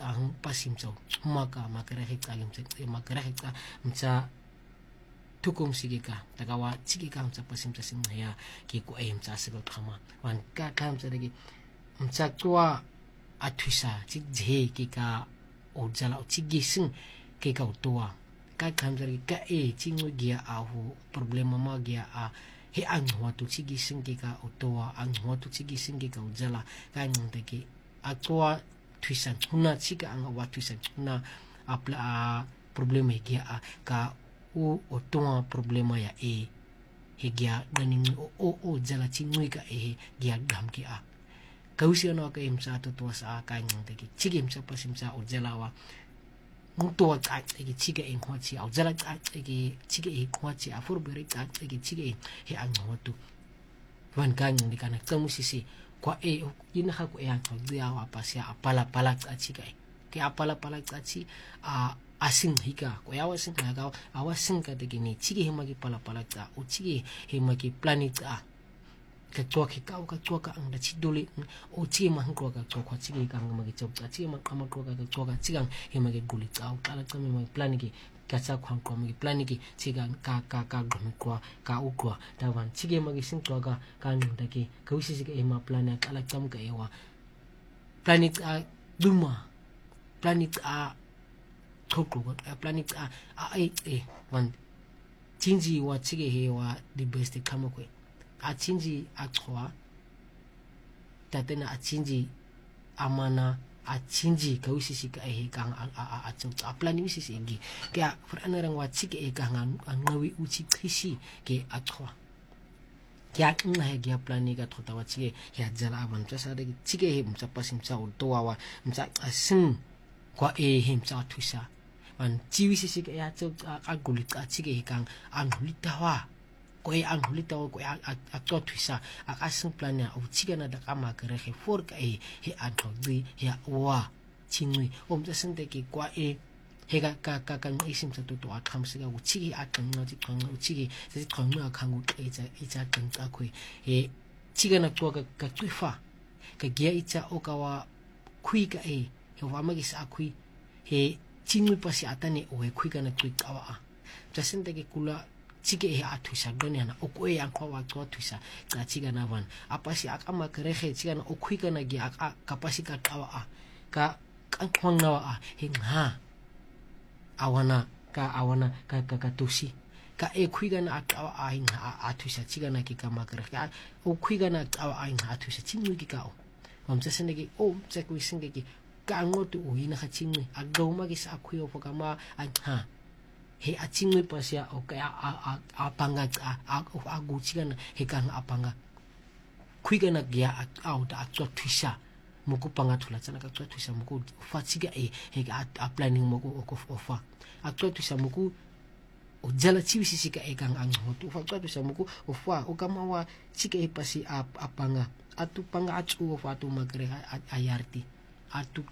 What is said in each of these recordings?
ang pasimsa maka makarehit agim makarehit msa tukum sige ka tagawa sige ka msa pasimsa simaya ki ko ay msa sigo thama wan ka kam sa dagi msa kwa athusa chigje ki ka ojala chigising ki ka utua ka kam sa ka chingu gia ahu problema ma gia a he ang watu chigising ki ka utua ang watu chigising ki ka ojala ka ngte ki atwa tuisan huna chiga ang watu tuisan huna apla problema gia a ka o tonga problema ya he gia ganing o jala chingui ka gia gam ki a kausi no ka imsa to sa ka ngte ki chigi imsa pasimsa o jala wa ngto ka ki chiga in ho chi o jala ka ki chiga e ho chi a for bere ka ki chiga he ang hotu wan ka ngni kana kamusisi kwa ina ha ko yang ko dia wa pasia apala ka chiga ki apala ka chi a asing hika ko yawa sing ka awasing ka de ni chigi himagi pala ka o chigi himagi planet a ka tua ki ka ang da chiduli o chigi ma ko ka tua chigi ka magi chop ka chigi ma kama ko ka tua ka chigang himagi guli ka o kala ka magi planet ki ka cha khwang ko magi planet ki chigang ka gumi ko ka u ko da wan chigi magi sing tua ka da ki ka usi ka ema planet kala kam ka ewa planet a duma planet a thoko planet a wan chinji wa chige he wa the best kama ko a chinji a thwa tatena a chinji amana a chinji ka usisi ka he ka a a plan usisi gi ka for anarang wa chige e ka ngawi uchi khisi ke a thwa kya na he gya plan ni ka thota wa chige ya jala aban cha sa de chige he mcha pasim cha ul to wa mcha asin kwa himcha thusa wan chiwisi sik ya chok a gulit a chige hikang ang hulitawa ko ang hulitawa ko a to thusa a asing plan ya o chiga na da kama kare he for ka he anto di ya wa chingui omja sente ki kwa he ka isim sa to a tham siga u chigi a tang na ji khang u chigi ji khang na khang u ja tang ka khoi he chiga na to ka tuifa ka gya icha okawa khui ka he wa magi sa khui he chingui pasi atane o he khui kana khui kawa a jasente ke kula chige he athusa doni ana o ko yang kwa to thusa ka chiga na van apasi akama kare he chiga na o khui kana gi kapasi ka kawa a ka khwang na a he ha awana ka tusi ka khui kana akawa a hin athusa chiga na ki kama kare ka o khui kana akawa a hin athusa chingui ki ka o mamsasene ki o chekui singe ki ka ngotu uina ka chingui agoma ki sa khui o kama ha he a chingui pasia o ka apanga a guchigana he ka apanga khui kana gya out a chot thisa muku panga thula chana ka chot thisa muku fachiga he a planning muku o fa a chot thisa muku o jala chiwisi sika ekang ang hotu fa chot thisa muku o fa o kama wa chike he pasi apanga atu panga achu o fa tu magre ayarti atu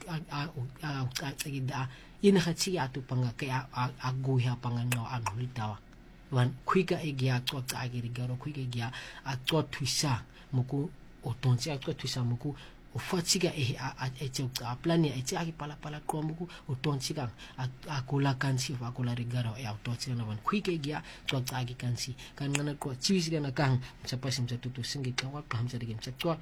da ina khachi atu panga ke agu ya panga no agulitawa wan khuika egya to ka agiri garo khuika egya ato thuisa muku otonchi ato thuisa muku ofachiga a cheuka plani a chaki pala ko muku otonchi ka akula kansi akula rigaro ya otonchi na wan khuika egya to ka agi kansi kan ngana ko chiwisi kana kang chapasim cha tutu singi ka wa kam cha digem cha to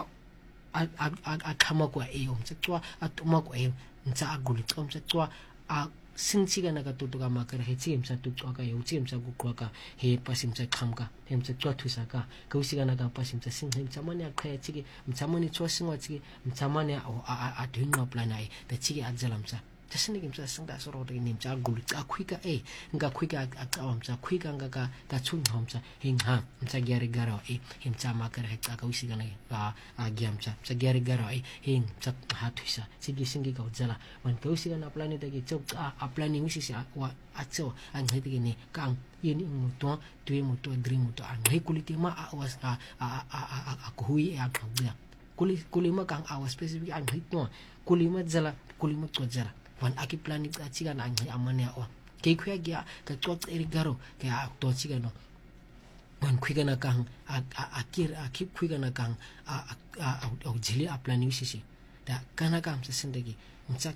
a kama kwa mtsatwa atuma kwa mtsa agulit mtsatwa a singchiga na ka tutuka makara he chim sa tutwa ka yo chim sa gukwa ka he pasim sa khamka hem sa twa thusa ka kausiga na ka pasim sa sing hem chamani a khaya chigi mchamani chosingwa chigi mchamani a dinga planai ta chigi ajalam sa tasini kim sa singda soro de nim cha gulit a khuika nga khuika akawam sa khuika nga ka chun hom sa hingha mcha gyari garo hem cha makara he ka kausiga na a gyam sa gyari garo hing cha ha thuisa chigi singi ka jala wan kausiga na plani de ki chok a plani wisi sa wa acho ang hedi ni kang yin mu to tui mu to dri mu to ang he kuliti ma awas a kuhui a khawya kulima kang awas specific ang hitno kulima jala kulima to jala wan aki plani ka chiga na ang amane o ke khya gya ka tot eri garo ke a to chiga no wan khwiga na kang akir akip khwiga na kang jili a plani wisi da kana kam sa sindagi mcha